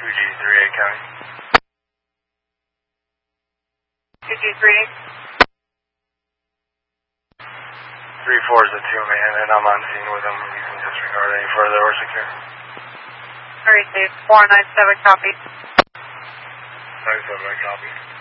2G38 County. 2G38. 3-4 is a 2-man, and I'm on scene with him. You can disregard any further or secure. Alright, Dave. 497, copy. 97, I copy.